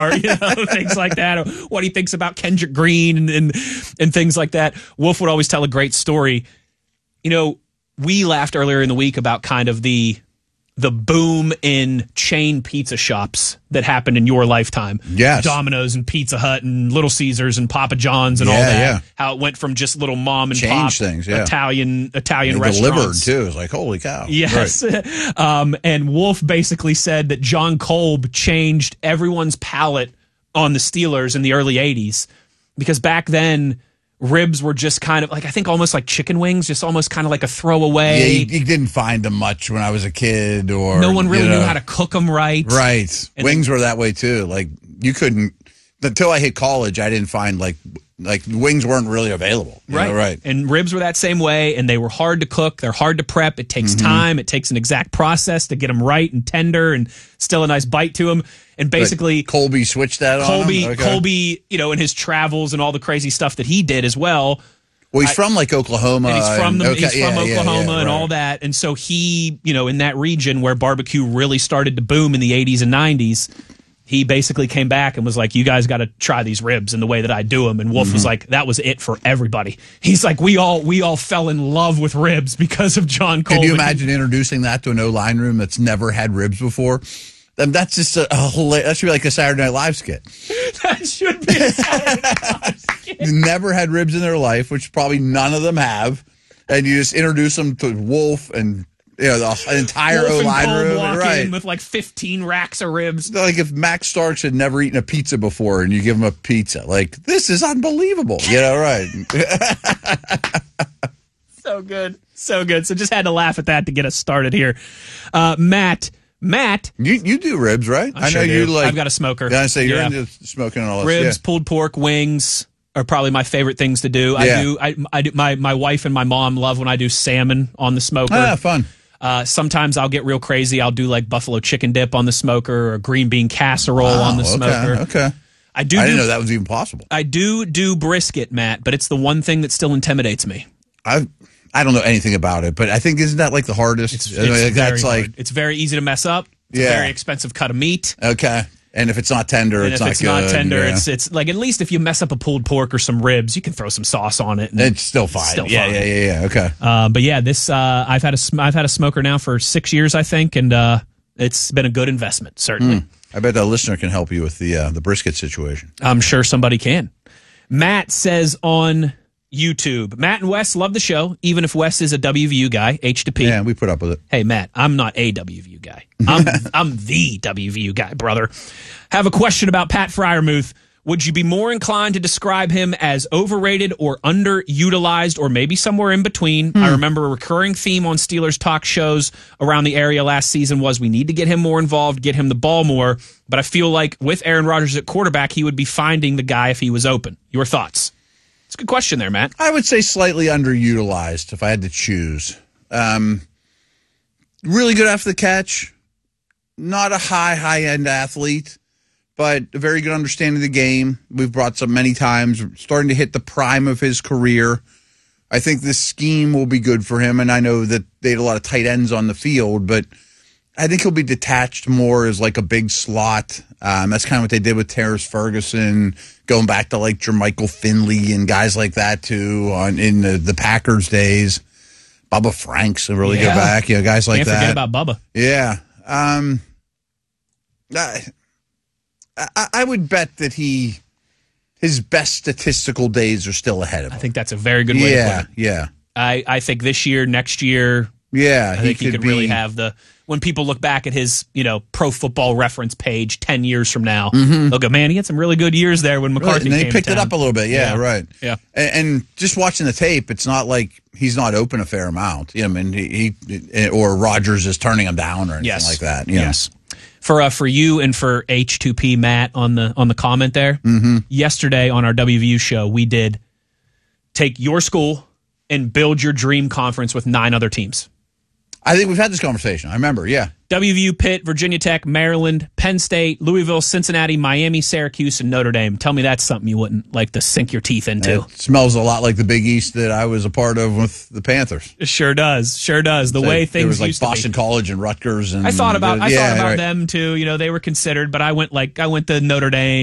things like that, or what he thinks about Kendrick Green and things like that. Wolf would always tell a great story. We laughed earlier in the week about kind of the boom in chain pizza shops that happened in your lifetime. Yes. Domino's and Pizza Hut and Little Caesars and Papa John's and all that. Yeah. How it went from just little mom and Change pop things, yeah. Italian restaurants. Delivered, too. It's like, holy cow. Yes. Right. And Wolf basically said that John Kolb changed everyone's palate on the Steelers in the early 80s because back then ribs were just kind of like, I think almost like chicken wings, just almost kind of like a throwaway. Yeah, you didn't find them much when I was a kid, or no one really knew how to cook them right. Right. And wings were that way too. Like you couldn't until I hit college. I didn't find like wings weren't really available. Right. And ribs were that same way, and they were hard to cook. They're hard to prep. It takes time. It takes an exact process to get them right and tender, and still a nice bite to them. And basically, Colby switched that on him? Okay. Colby, in his travels and all the crazy stuff that he did as well. Well, he's from like Oklahoma. And he's from Oklahoma and right. all that. And so he, in that region where barbecue really started to boom in the 80s and 90s, he basically came back and was like, you guys got to try these ribs in the way that I do them. And Wolf was like, that was it for everybody. He's like, we all fell in love with ribs because of John Kolb. Could you imagine introducing that to an O-line room that's never had ribs before? That's just that should be like a Saturday Night Live skit. That should be a Saturday Night Live skit. Never had ribs in their life, which probably none of them have. And you just introduce them to Wolf and the entire O-line room. Walk in with like 15 racks of ribs. Like if Max Starks had never eaten a pizza before and you give him a pizza. Like, this is unbelievable. Right. So good. So good. So just had to laugh at that to get us started here. Matt, you do ribs, right? I know you like. I've got a smoker. Yeah, I say you're into smoking and all that. Ribs, pulled pork, wings are probably my favorite things to do. Yeah. I do. My wife and my mom love when I do salmon on the smoker. Ah, fun. Sometimes I'll get real crazy. I'll do like buffalo chicken dip on the smoker or green bean casserole on the smoker. Okay. I didn't know that was even possible. I do brisket, Matt, but it's the one thing that still intimidates me. I don't know anything about it, but I think isn't that like the hardest? It's very hard. It's very easy to mess up. It's a very expensive cut of meat. Okay. And if it's not tender, it's not good. If it's not tender, it's like at least if you mess up a pulled pork or some ribs, you can throw some sauce on it. It's still fine. Yeah. Okay. But yeah, this I've had a smoker now for 6 years, I think, and it's been a good investment, certainly. I bet a listener can help you with the brisket situation. I'm sure somebody can. Matt says on YouTube, Matt and Wes love the show, even if Wes is a WVU guy, H to P. Yeah, we put up with it. Hey, Matt, I'm not a WVU guy. I'm the WVU guy, brother. Have a question about Pat Freiermuth. Would you be more inclined to describe him as overrated or underutilized or maybe somewhere in between? I remember a recurring theme on Steelers talk shows around the area last season was we need to get him more involved, get him the ball more. But I feel like with Aaron Rodgers at quarterback, he would be finding the guy if he was open. Your thoughts? It's a good question there, Matt. I would say slightly underutilized if I had to choose. Really good after the catch. Not a high-end athlete, but a very good understanding of the game. We've brought up many times, starting to hit the prime of his career. I think this scheme will be good for him, and I know that they had a lot of tight ends on the field, but I think he'll be detached more as like a big slot. That's kind of what they did with Terrace Ferguson, going back to like Jermichael Finley and guys like that too in the Packers days. Bubba Frank's a really good back, guys like that. Can't forget about Bubba. Yeah. I would bet that his best statistical days are still ahead of him. I think that's a very good way to put it. Yeah. I think this year, next year, I think he could really have when people look back at his, Pro Football Reference page 10 years from now, they'll go, man, he had some really good years there when McCarthy came and they picked it up a little bit. Yeah, right. Yeah. And just watching the tape, it's not like he's not open a fair amount. I mean, he or Rodgers is turning him down or anything like that. Yes. For you and for H2P Matt on the comment there, yesterday on our WVU show, we did take your school and build your dream conference with 9 other teams. I think we've had this conversation. I remember, yeah. WVU, Pitt, Virginia Tech, Maryland, Penn State, Louisville, Cincinnati, Miami, Syracuse, and Notre Dame. Tell me that's something you wouldn't like to sink your teeth into. It smells a lot like the Big East that I was a part of with the Panthers. It sure does. Sure does. The way things was like used to Boston be. College and Rutgers. And I thought about right. them too. You know, they were considered, but I went to Notre Dame.